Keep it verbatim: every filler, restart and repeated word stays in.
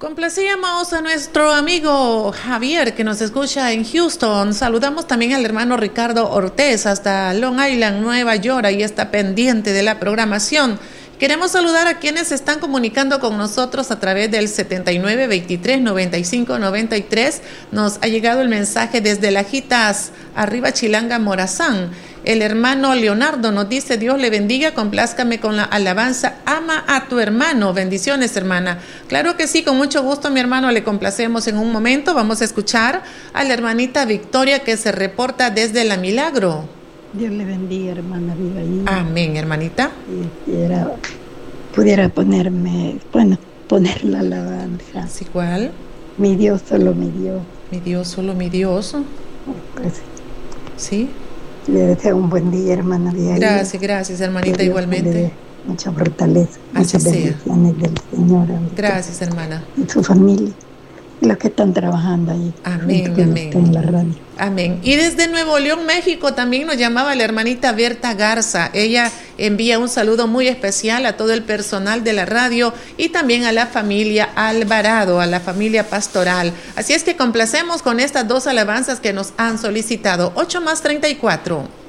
Complacíamos a nuestro amigo Javier que nos escucha en Houston. Saludamos también al hermano Ricardo Ortiz hasta Long Island, Nueva York, y está pendiente de la programación. Queremos saludar a quienes se están comunicando con nosotros a través del setenta y nueve, veintitrés, noventa y cinco, noventa y tres. Nos ha llegado el mensaje desde Lajitas, arriba Chilanga, Morazán. El hermano Leonardo nos dice: Dios le bendiga, complázcame con la alabanza, ama a tu hermano. Bendiciones, hermana. Claro que sí, con mucho gusto, mi hermano, le complacemos en un momento. Vamos a escuchar a la hermanita Victoria, que se reporta desde La Milagro. Dios le bendiga, hermana Abigail. Amén, hermanita. Y pudiera, pudiera ponerme, bueno, poner la alabanza. ¿Sí, cuál? Mi Dios, solo mi Dios. Mi Dios, solo mi Dios. Pues, sí. Le deseo un buen día, hermana Abigail. Gracias, gracias, hermanita, igualmente. Mucha fortaleza, Así muchas sea. bendiciones del Señor. Gracias, hermana. Y su familia, y los que están trabajando ahí. Amén, amén. En la radio. Amén. Y desde Nuevo León, México, también nos llamaba la hermanita Berta Garza. Ella envía un saludo muy especial a todo el personal de la radio y también a la familia Alvarado, a la familia pastoral. Así es que complacemos con estas dos alabanzas que nos han solicitado. ocho más treinta y cuatro.